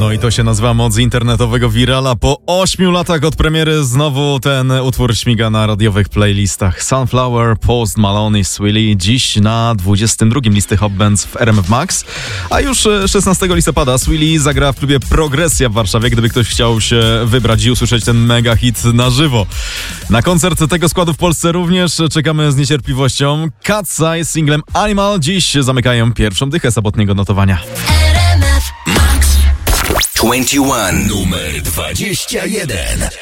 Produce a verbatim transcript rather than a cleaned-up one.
No i to się nazywa moc internetowego wirala. Po ośmiu latach od premiery znowu ten utwór śmiga na radiowych playlistach. Sunflower, Post Malone i Swilly dziś na dwudziestym drugim listy Hot Bands w R M F Max. A już szesnastego listopada Swilly zagra w klubie Progresja w Warszawie, gdyby ktoś chciał się wybrać i usłyszeć ten mega hit na żywo. Na koncert tego składu w Polsce również czekamy z niecierpliwością. Cat's z singlem Animal dziś zamykają pierwszą dychę sobotniego notowania. R M F Max dwadzieścia jeden numer dwadzieścia jeden.